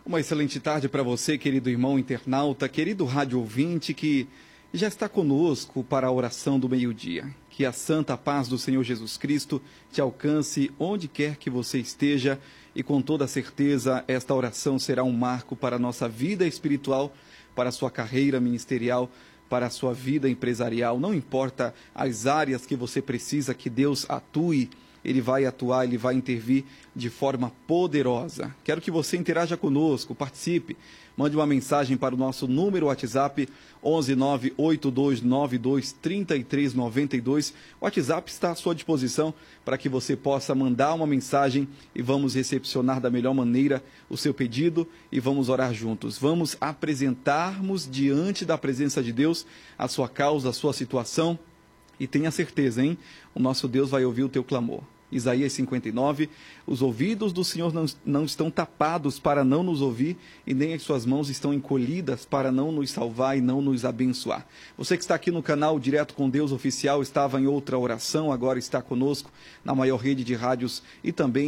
Uma excelente tarde para você, querido irmão internauta, querido rádio ouvinte que já está conosco para a oração do meio-dia. Que a santa paz do Senhor Jesus Cristo te alcance onde quer que você esteja e com toda certeza esta oração será um marco para a nossa vida espiritual, para a sua carreira ministerial, para a sua vida empresarial. Não importa as áreas que você precisa que Deus atue, Ele vai atuar, Ele vai intervir de forma poderosa. Quero que você interaja conosco, participe, mande uma mensagem para o nosso número WhatsApp 11982923392. O WhatsApp está à sua disposição para que você possa mandar uma mensagem e vamos recepcionar da melhor maneira o seu pedido e vamos orar juntos. Vamos apresentarmos diante da presença de Deus a sua causa, a sua situação. E tenha certeza, hein? O nosso Deus vai ouvir o teu clamor. Isaías 59, os ouvidos do Senhor não estão tapados para não nos ouvir e nem as suas mãos estão encolhidas para não nos salvar e não nos abençoar. Você que está aqui no canal Direto com Deus Oficial, estava em outra oração, agora está conosco na maior rede de rádios e também